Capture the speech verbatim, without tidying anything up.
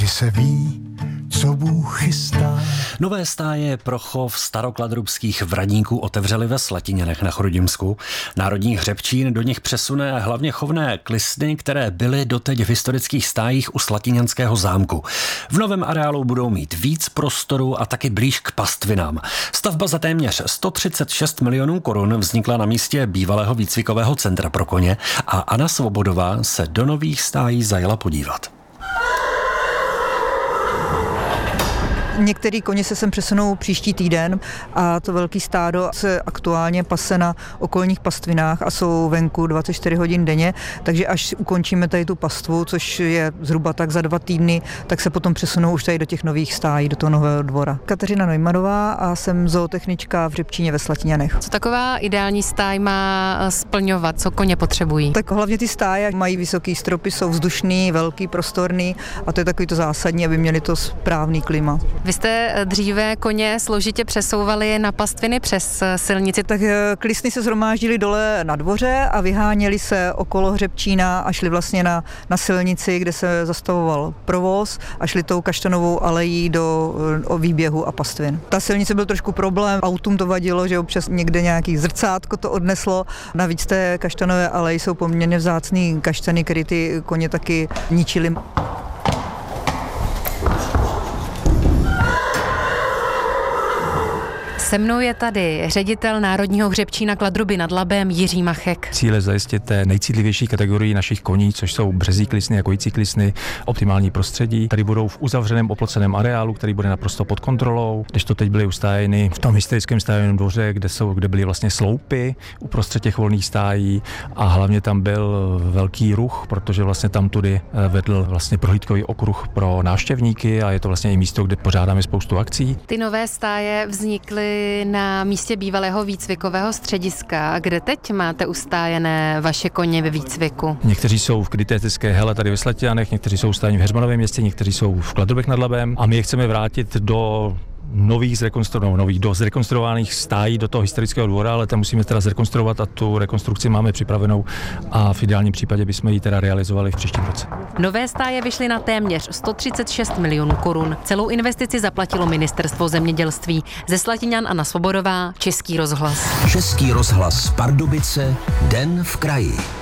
kdy se ví, co Bůh chystá. Nové stáje pro chov starokladrubských vraníků otevřely ve Slatiněnech na Chrudimsku. Národní hřebčín do nich přesune hlavně chovné klisny, které byly doteď v historických stájích u Slatiněnského zámku. V novém areálu budou mít víc prostoru a taky blíž k pastvinám. Stavba za téměř sto třicet šest milionů korun vznikla na místě bývalého výcvikového centra pro koně a Anna Svobodová se do nových stájí zajela podívat. Některý koně se sem přesunou příští týden a to velký stádo se aktuálně pase na okolních pastvinách a jsou venku dvacet čtyři hodin denně, takže až ukončíme tady tu pastvu, což je zhruba tak za dva týdny, tak se potom přesunou už tady do těch nových stájí, do toho nového dvora. Kateřina Neumannová a jsem zootechnička v Hřebčíně ve Slatiněnech. Co taková ideální stáj má splňovat, co koně potřebují? Tak hlavně ty stáje mají vysoký stropy, jsou vzdušný, velký, prostorný a to je takový to zásadní, aby měli to správný klima. Vy jste dříve koně složitě přesouvali na pastviny přes silnici. Tak klisny se shromáždily dole na dvoře a vyháněli se okolo Hřebčína a šli vlastně na, na silnici, kde se zastavoval provoz a šli tou kaštanovou alejí do o výběhu a pastvin. Ta silnice byl trošku problém, autům to vadilo, že občas někde nějaký zrcátko to odneslo. Navíc té kaštanové aleji jsou poměrně vzácný kaštany, které ty koně taky ničily. Se mnou je tady ředitel Národního hřebčína Kladruby nad Labem Jiří Machek. Cíl je zajistit té nejcitlivější kategorii našich koní, což jsou březí klisny a kojící klisny, optimální prostředí. Tady budou v uzavřeném oploceném areálu, který bude naprosto pod kontrolou, když to teď byly ustájeny v tom historickém stájovém dvoře, kde jsou, kde byly vlastně sloupy uprostřed těch volných stájí a hlavně tam byl velký ruch, protože vlastně tam tudy vedl vlastně prohlídkový okruh pro návštěvníky a je to vlastně i místo, kde pořádáme spoustu akcí. Ty nové stáje vznikly na místě bývalého výcvikového střediska. Kde teď máte ustájené vaše koně ve výcviku? Někteří jsou v dietétické hele tady ve Slatianech, někteří jsou ustájeni v Heřmanovém městě, někteří jsou v Kladrubech nad Labem a my je chceme vrátit do nových zrekonstruovaných, nových do zrekonstruovaných stájí do toho historického dvora, ale tam musíme teda zrekonstruovat a tu rekonstrukci máme připravenou a v ideálním případě bychom ji teda realizovali v příštím roce. Nové stáje vyšly na téměř sto třicet šest milionů korun. Celou investici zaplatilo Ministerstvo zemědělství. Ze Slatiňan Anna Svobodová, Český rozhlas. Český rozhlas Pardubice, Den v kraji.